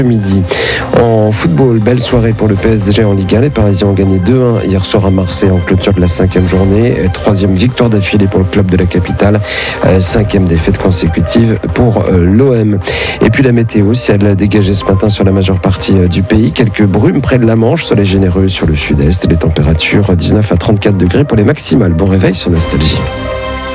midi. En football, belle soirée pour le PSG en Ligue 1. Les Parisiens ont gagné 2-1 hier soir à Marseille en clôture de la 5e journée. 3e victoire d'affilée pour le club de la capitale. 5e défaite consécutive pour l'OM. Et puis la météo, ciel dégagé ce matin sur la majeure partie du pays. Quelques brumes près de la Manche, soleil généreux sur le sud-est. Les températures 19 à 34 degrés pour les maximales. Bon réveil sur Nostalgie.